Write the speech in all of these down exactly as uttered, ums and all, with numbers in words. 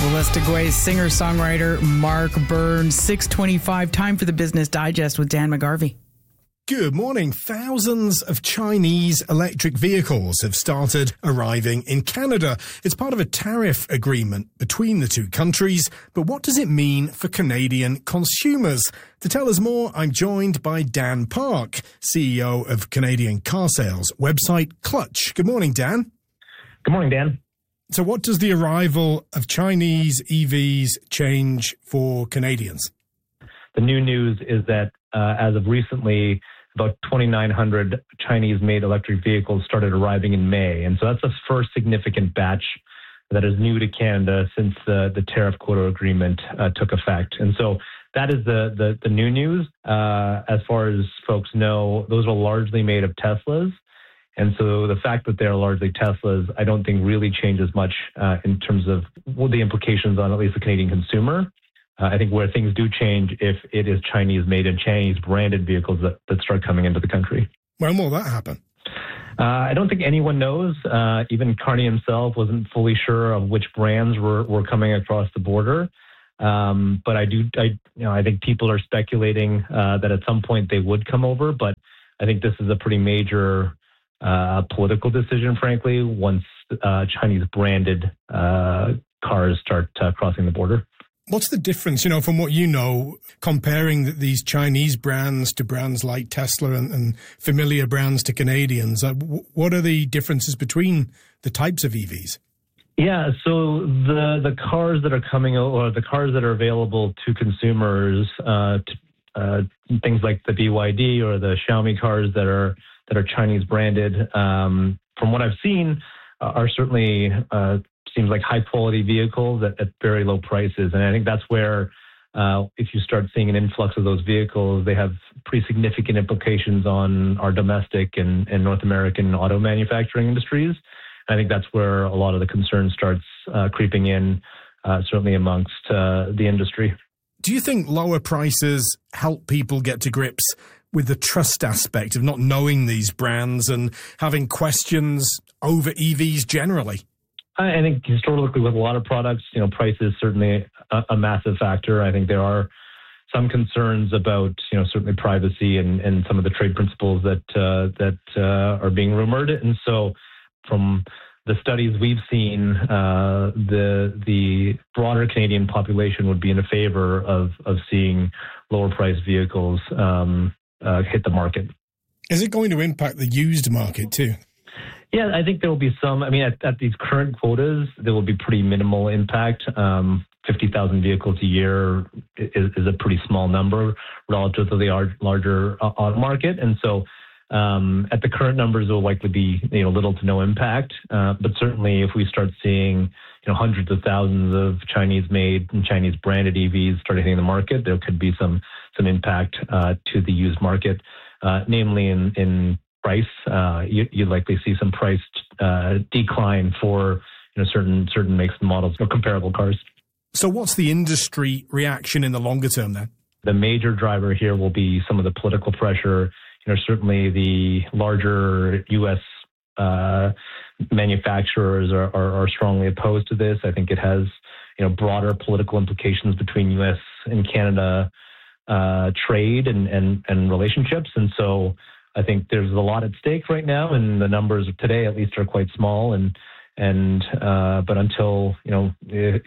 Ballistic Ways singer-songwriter Mark Burns. six twenty-five, time for the Business Digest with Dan McGarvey. Good morning. Thousands of Chinese electric vehicles have started arriving in Canada. It's part of a tariff agreement between the two countries. But what does it mean for Canadian consumers? To tell us more, I'm joined by Dan Park, C E O of Canadian car sales website Clutch. Good morning, Dan. Good morning, Dan. So what does the arrival of Chinese E Vs change for Canadians? The new news is that uh, as of recently, about twenty-nine hundred Chinese-made electric vehicles started arriving in May. And so that's the first significant batch that is new to Canada since the, the tariff quota agreement uh, took effect. And so that is the, the, the new news. Uh, as far as folks know, those are largely made of Teslas. And so the fact that they're largely Teslas, I don't think really changes much uh, in terms of well, the implications on at least the Canadian consumer. Uh, I think where things do change if it is Chinese-made and Chinese-branded vehicles that, that start coming into the country. When will that happen? Uh, I don't think anyone knows. Uh, even Carney himself wasn't fully sure of which brands were, were coming across the border. Um, but I do, I, you know, I think people are speculating uh, that at some point they would come over. But I think this is a pretty major uh, political decision, frankly, once uh, Chinese-branded uh, cars start uh, crossing the border. What's the difference, you know, from what you know, comparing these Chinese brands to brands like Tesla and, and familiar brands to Canadians? Uh, what are the differences between the types of E Vs? Yeah, so the the cars that are coming, or the cars that are available to consumers, uh, to, uh, things like the B Y D or the Xiaomi cars that are that are Chinese branded, um, from what I've seen, uh, are certainly uh, seems like high quality vehicles at, at very low prices. And I think that's where, uh, if you start seeing an influx of those vehicles, they have pretty significant implications on our domestic and, and North American auto manufacturing industries. I think that's where a lot of the concern starts uh, creeping in, uh, certainly amongst uh, the industry. Do you think lower prices help people get to grips with the trust aspect of not knowing these brands and having questions over E Vs generally? I think historically with a lot of products, you know, price is certainly a, a massive factor. I think there are some concerns about, you know, certainly privacy and, and some of the trade principles that uh, that uh, are being rumored. And so from the studies we've seen, uh, the the broader Canadian population would be in favor of, of seeing lower priced vehicles um, uh, hit the market. Is it going to impact the used market too? Yeah, I think there will be some. I mean, at, at these current quotas, there will be pretty minimal impact. Um, fifty thousand vehicles a year is, is a pretty small number relative to the larger auto market. And so um, at the current numbers, there will likely be you know little to no impact. Uh, but certainly if we start seeing you know hundreds of thousands of Chinese-made and Chinese-branded E Vs starting hitting the market, there could be some some impact uh, to the used market, uh, namely in, in price. Uh, you, you'd likely see some price uh, decline for you know certain certain makes and models or comparable cars. So what's the industry reaction in the longer term then? The major driver here will be some of the political pressure. You know, certainly the larger U S uh, manufacturers are, are, are strongly opposed to this. I think it has you know broader political implications between U S and Canada uh, trade and, and, and relationships. And so I think there's a lot at stake right now, and the numbers today at least are quite small. And and uh, but until you know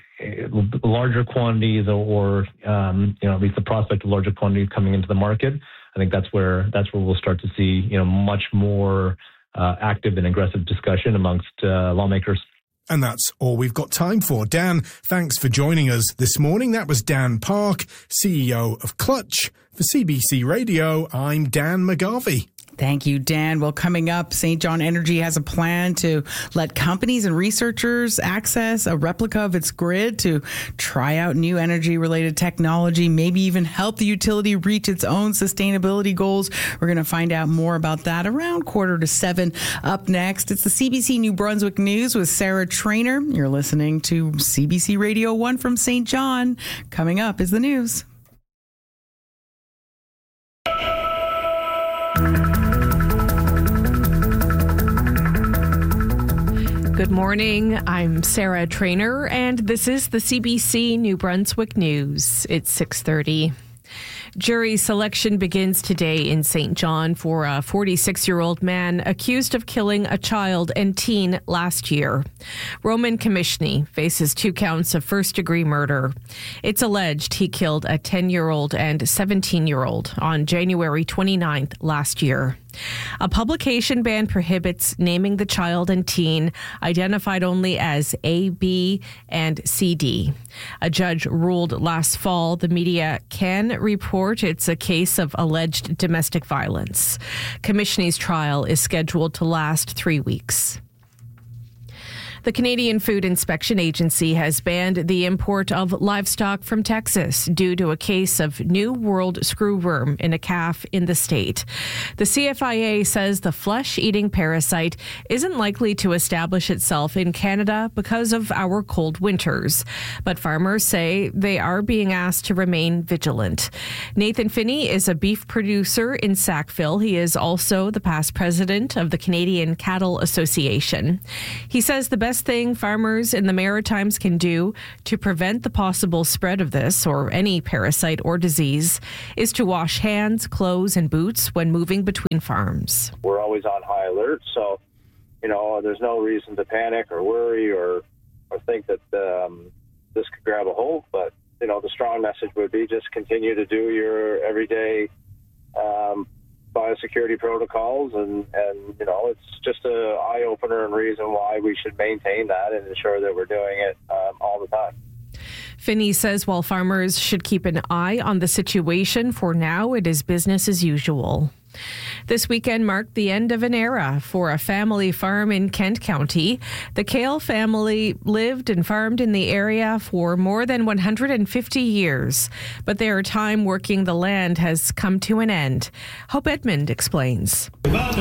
uh, larger quantities or um, you know at least the prospect of larger quantities coming into the market, I think that's where that's where we'll start to see you know much more uh, active and aggressive discussion amongst uh, lawmakers. And that's all we've got time for. Dan, thanks for joining us this morning. That was Dan Park, C E O of Clutch. For C B C Radio, I'm Dan McGarvey. Thank you, Dan. Well, coming up, Saint John Energy has a plan to let companies and researchers access a replica of its grid to try out new energy-related technology, maybe even help the utility reach its own sustainability goals. We're going to find out more about that around quarter to seven. Up next, it's the C B C New Brunswick News with Sarah Trainer. You're listening to C B C Radio one from Saint John. Coming up is the news. Good morning. I'm Sarah Trainer, and this is the C B C New Brunswick News. It's six thirty. Jury selection begins today in Saint John for a forty-six-year-old man accused of killing a child and teen last year. Roman Komishny faces two counts of first-degree murder. It's alleged he killed a ten-year-old and seventeen-year-old on January twenty-ninth last year. A publication ban prohibits naming the child and teen identified only as A, B, and C D. A judge ruled last fall the media can report it's a case of alleged domestic violence. Komishny's trial is scheduled to last three weeks. The Canadian Food Inspection Agency has banned the import of livestock from Texas due to a case of New World screwworm in a calf in the state. The C F I A says the flesh-eating parasite isn't likely to establish itself in Canada because of our cold winters. But farmers say they are being asked to remain vigilant. Nathan Finney is a beef producer in Sackville. He is also the past president of the Canadian Cattle Association. He says the best thing farmers in the Maritimes can do to prevent the possible spread of this or any parasite or disease is to wash hands, clothes, and boots when moving between farms. We're always on high alert, so, you know, there's no reason to panic or worry or, or think that um, this could grab a hold. But, you know, the strong message would be just continue to do your everyday um biosecurity protocols, and, and you know, it's just an eye-opener and reason why we should maintain that and ensure that we're doing it um, all the time. Finney says while farmers should keep an eye on the situation, for now it is business as usual. This weekend marked the end of an era for a family farm in Kent County. The Kale family lived and farmed in the area for more than one hundred fifty years, but their time working the land has come to an end. Hope Edmond explains.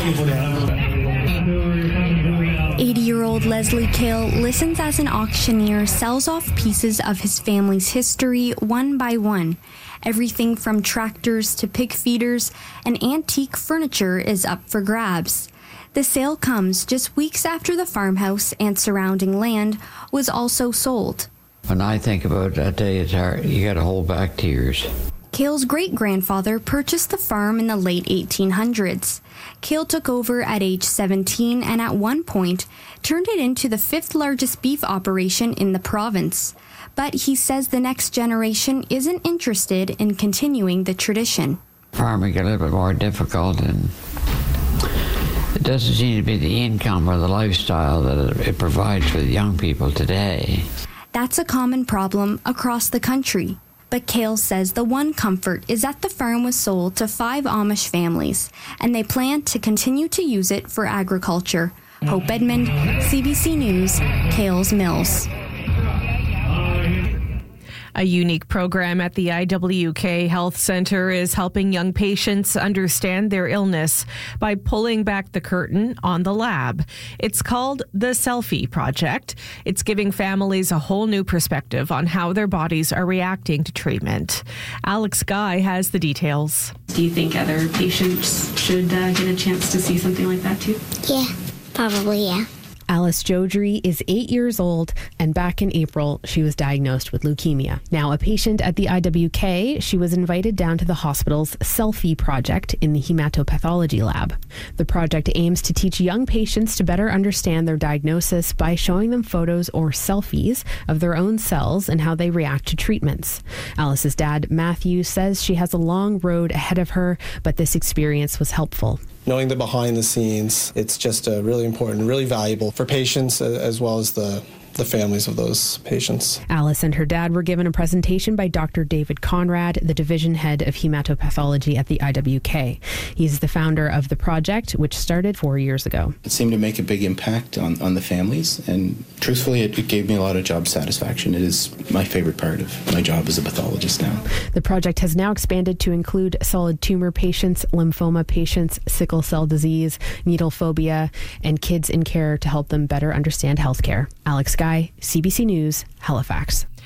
eighty-year-old Leslie Kale listens as an auctioneer sells off pieces of his family's history one by one. Everything from tractors to pig feeders and antique furniture is up for grabs. The sale comes just weeks after the farmhouse and surrounding land was also sold. When I think about that day, it's hard. You got to hold back tears. Kale's great-grandfather purchased the farm in the late eighteen hundreds. Kale took over at age seventeen and at one point turned it into the fifth largest beef operation in the province. But he says the next generation isn't interested in continuing the tradition. Farming got a little bit more difficult, and it doesn't seem to be the income or the lifestyle that it provides for the young people today. That's a common problem across the country. But Kale says the one comfort is that the farm was sold to five Amish families, and they plan to continue to use it for agriculture. Hope Edmond, C B C News, Kale's Mills. A unique program at the I W K Health Centre is helping young patients understand their illness by pulling back the curtain on the lab. It's called the Selfie Project. It's giving families a whole new perspective on how their bodies are reacting to treatment. Alex Guy has the details. Do you think other patients should uh, get a chance to see something like that too? Yeah, probably, yeah. Alice Jodry is eight years old, and back in April, she was diagnosed with leukemia. Now a patient at the I W K, she was invited down to the hospital's Selfie Project in the hematopathology lab. The project aims to teach young patients to better understand their diagnosis by showing them photos or selfies of their own cells and how they react to treatments. Alice's dad, Matthew, says she has a long road ahead of her, but this experience was helpful. Knowing the behind the scenes, it's just uh, really important, really valuable for patients as well as the the families of those patients. Alice and her dad were given a presentation by Doctor David Conrad, the division head of hematopathology at the I W K. He's the founder of the project, which started four years ago. It seemed to make a big impact on, on the families, and truthfully, it, it gave me a lot of job satisfaction. It is my favorite part of my job as a pathologist now. The project has now expanded to include solid tumor patients, lymphoma patients, sickle cell disease, needle phobia, and kids in care to help them better understand healthcare. Alex Guy, C B C News, Halifax.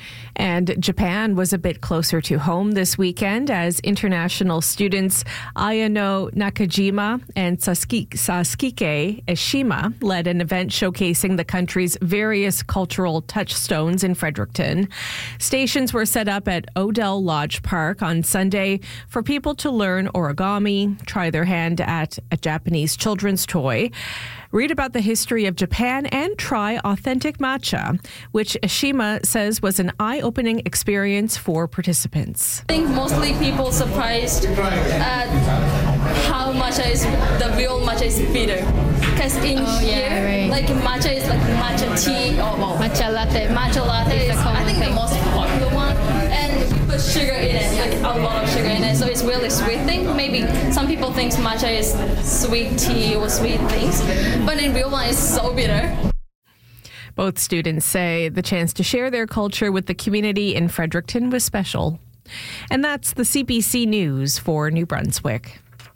And Japan was a bit closer to home this weekend as international students Ayano Nakajima and Sasuke, Sasuke Eshima led an event showcasing the country's various cultural touchstones in Fredericton. Stations were set up at Odell Lodge Park on Sunday for people to learn origami, try their hand at a Japanese children's toy, read about the history of Japan, and try authentic matcha, which Eshima says was an eye-opening experience for participants. I think mostly people surprised at how matcha is, the real matcha is bitter. Because in oh, here, yeah, right. like matcha is like matcha tea or well, matcha latte. Matcha latte is, I think, thing. the most popular one. And we put sugar in it, like a lot of sugar in it. So it's really sweet thing. Maybe some people think matcha is sweet tea or sweet things. But in real one, it's so bitter. Both students say the chance to share their culture with the community in Fredericton was special. And that's the C B C News for New Brunswick.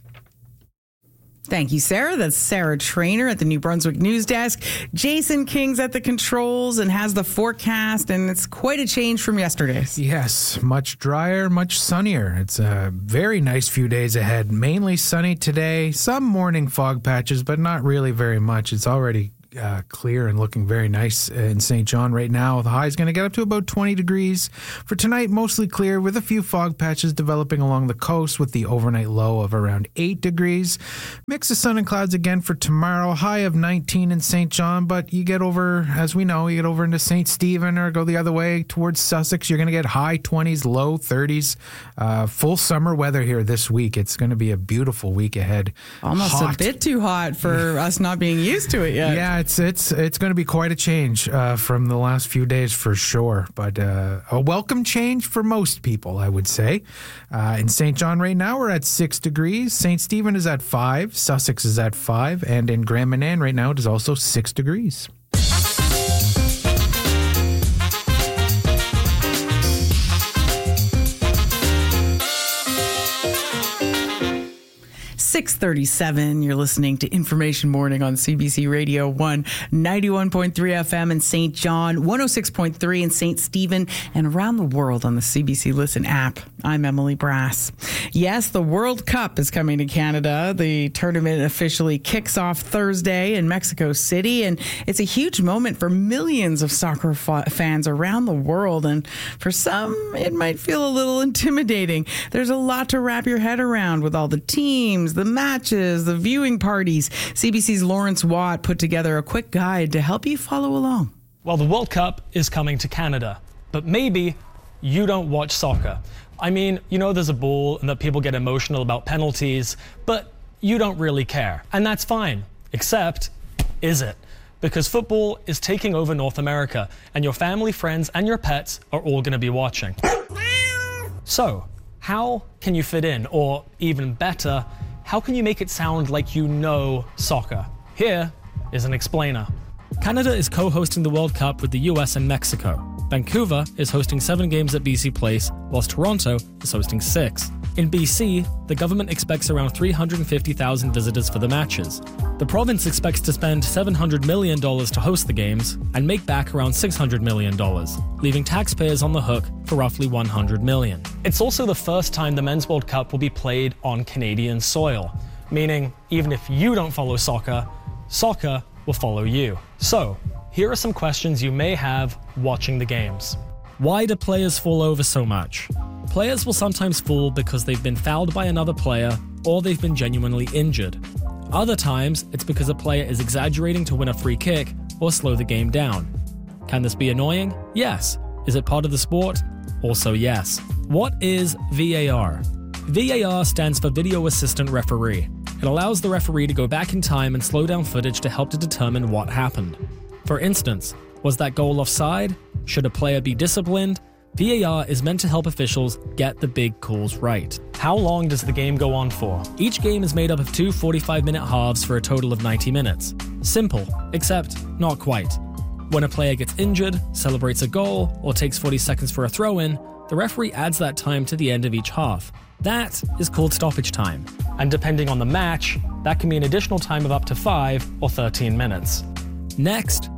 Thank you, Sarah. That's Sarah Trainer at the New Brunswick News Desk. Jason King's at the controls and has the forecast, and it's quite a change from yesterday's. Yes, much drier, much sunnier. It's a very nice few days ahead. Mainly sunny today. Some morning fog patches, but not really very much. It's already Uh, clear and looking very nice in Saint John right now. The high is going to get up to about twenty degrees. For tonight, mostly clear with a few fog patches developing along the coast with the overnight low of around eight degrees. Mix of sun and clouds again for tomorrow. High of nineteen in Saint John, but you get over, as we know, you get over into Saint Stephen or go the other way towards Sussex, you're going to get high twenties, low thirties. Uh, full summer weather here this week. It's going to be a beautiful week ahead. Almost hot. A bit too hot for us not being used to it yet. Yeah, It's it's it's going to be quite a change uh, from the last few days for sure, but uh, a welcome change for most people, I would say. Uh, in Saint John right now, we're at six degrees. Saint Stephen is at five. Sussex is at five. And in Grand Manan right now, it is also six degrees. six thirty-seven, you're listening to Information Morning on C B C Radio one, ninety-one point three F M in Saint John, one oh six point three in Saint Stephen, and around the world on the C B C Listen app. I'm Emily Brass. Yes, the World Cup is coming to Canada. The tournament officially kicks off Thursday in Mexico City, and it's a huge moment for millions of soccer fa- fans around the world, and for some, it might feel a little intimidating. There's a lot to wrap your head around with all the teams, the matches, the viewing parties. C B C's Lawrence Watt put together a quick guide to help you follow along. Well, the World Cup is coming to Canada, but maybe you don't watch soccer. I mean, you know there's a ball and that people get emotional about penalties, but you don't really care. And that's fine, except, is it? Because football is taking over North America, and your family, friends, and your pets are all going to be watching. So, how can you fit in? Or even better, how can you make it sound like you know soccer? Here is an explainer. Canada is co-hosting the World Cup with the U S and Mexico. Vancouver is hosting seven games at B C Place, whilst Toronto is hosting six. In B C, the government expects around three hundred fifty thousand visitors for the matches. The province expects to spend seven hundred million dollars to host the games and make back around six hundred million dollars, leaving taxpayers on the hook for roughly one hundred million dollars. It's also the first time the Men's World Cup will be played on Canadian soil, meaning even if you don't follow soccer, soccer will follow you. So, here are some questions you may have watching the games. Why do players fall over so much? Players will sometimes fall because they've been fouled by another player or they've been genuinely injured. Other times, it's because a player is exaggerating to win a free kick or slow the game down. Can this be annoying? Yes. Is it part of the sport? Also yes. What is V A R? V A R stands for Video Assistant Referee. It allows the referee to go back in time and slow down footage to help to determine what happened. For instance, was that goal offside? Should a player be disciplined? V A R is meant to help officials get the big calls right. How long does the game go on for? Each game is made up of two forty-five minute halves for a total of ninety minutes. Simple, except not quite. When a player gets injured, celebrates a goal, or takes forty seconds for a throw-in, the referee adds that time to the end of each half. That is called stoppage time. And depending on the match, that can be an additional time of up to five or thirteen minutes. Next,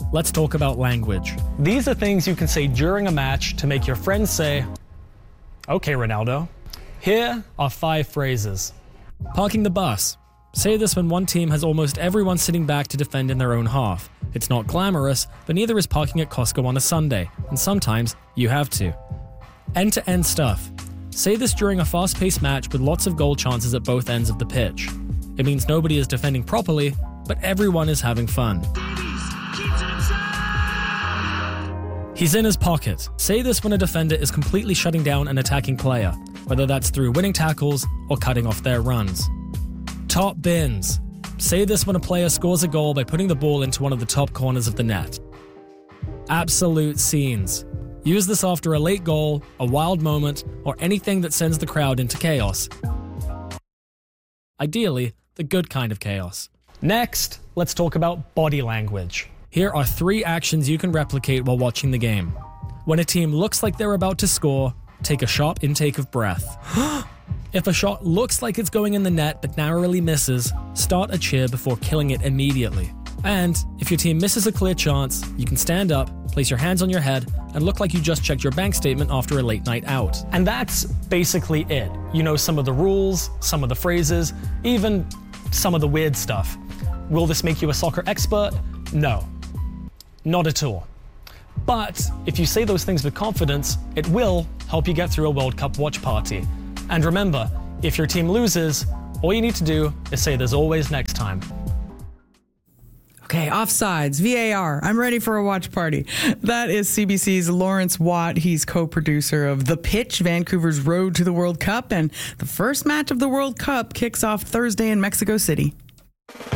let's talk about language. These are things you can say during a match to make your friends say, "Okay, Ronaldo." Here are five phrases. Parking the bus. Say this when one team has almost everyone sitting back to defend in their own half. It's not glamorous, but neither is parking at Costco on a Sunday, and sometimes you have to. End-to-end stuff. Say this during a fast-paced match with lots of goal chances at both ends of the pitch. It means nobody is defending properly, but everyone is having fun. He's in his pocket. Say this when a defender is completely shutting down an attacking player, whether that's through winning tackles or cutting off their runs. Top bins. Say this when a player scores a goal by putting the ball into one of the top corners of the net. Absolute scenes. Use this after a late goal, a wild moment, or anything that sends the crowd into chaos. Ideally, the good kind of chaos. Next, let's talk about body language. Here are three actions you can replicate while watching the game. When a team looks like they're about to score, take a sharp intake of breath. If a shot looks like it's going in the net but narrowly misses, start a cheer before killing it immediately. And if your team misses a clear chance, you can stand up, place your hands on your head, and look like you just checked your bank statement after a late night out. And that's basically it. You know some of the rules, some of the phrases, even some of the weird stuff. Will this make you a soccer expert? No. Not at all. But if you say those things with confidence, it will help you get through a World Cup watch party. And remember, if your team loses, all you need to do is say there's always next time. Okay, offsides, V A R. I'm ready for a watch party. That is C B C's Lawrence Watt. He's co-producer of The Pitch, Vancouver's Road to the World Cup. And the first match of the World Cup kicks off Thursday in Mexico City.